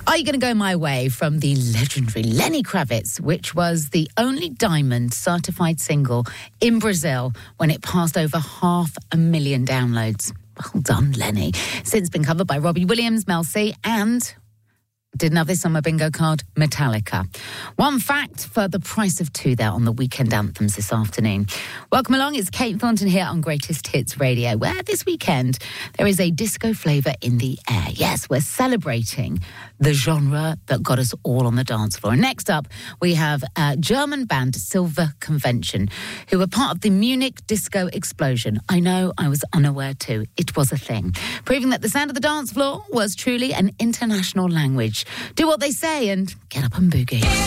Are You Gonna Go My Way from the legendary Lenny Kravitz, which was the only diamond certified single in Brazil when it passed over 500,000 downloads. Well done, Lenny. Since been covered by Robbie Williams, Mel C, and didn't have this on my bingo card, Metallica. One fact for the price of two there on the weekend anthems this afternoon. Welcome along, it's Kate Thornton here on Greatest Hits Radio, where this weekend there is a disco flavour in the air. Yes, we're celebrating the genre that got us all on the dance floor. And next up, we have German band Silver Convention, who were part of the Munich disco explosion. I know, I was unaware too. It was a thing, proving that the sound of the dance floor was truly an international language. Do what they say and get up and boogie.